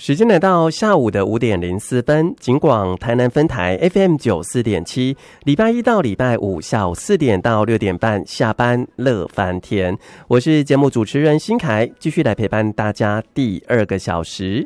时间来到下午的5点04分，警广台南分台 FM 94.7，礼拜一到礼拜五下午4点到6点半下班乐翻天，我是节目主持人新凯，继续来陪伴大家第2个小时。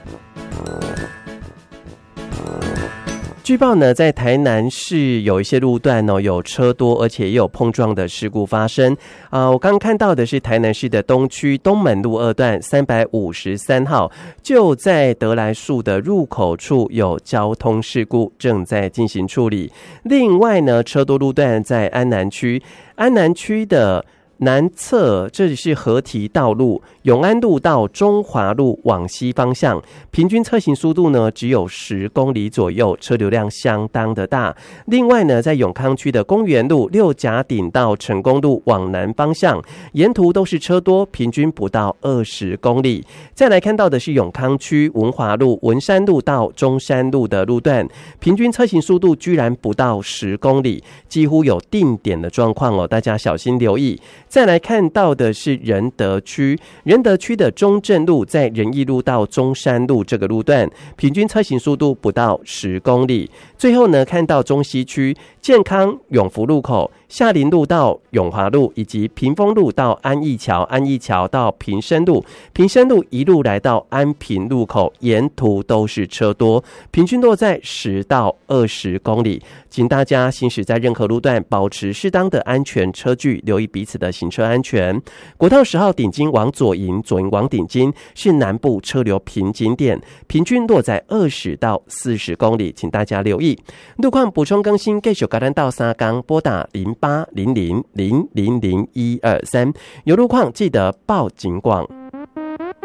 据报呢，在台南市有一些路段有车多，而且也有碰撞的事故发生。我刚看到的是台南市的东区东门路2段353号，就在德来树的入口处有交通事故，正在进行处理。另外呢，车多路段在安南区的南侧，这里是合体道路永安路到中华路往西方向，平均车行速度呢只有10公里左右，车流量相当的大。另外呢，在永康区的公园路六甲顶到成功路往南方向，沿途都是车多，平均不到20公里。再来看到的是永康区文华路文山路到中山路的路段，平均车行速度居然不到10公里，几乎有定点的状况哦，大家小心留意。再来看到的是仁德区的中正路在仁义路到中山路这个路段，平均车行速度不到10公里。最后呢，看到中西区健康永福路口夏林路到永华路，以及屏风路到安义桥到平生路一路来到安平路口，沿途都是车多，平均落在10到20公里。请大家行驶在任何路段保持适当的安全车距，留意彼此的行车安全。国道10号顶金往左营往顶金是南部车流瓶颈点，平均落在20到40公里，请大家留意。路况补充更新，继续甲咱到三港拨打0800000123，有路况记得报警广。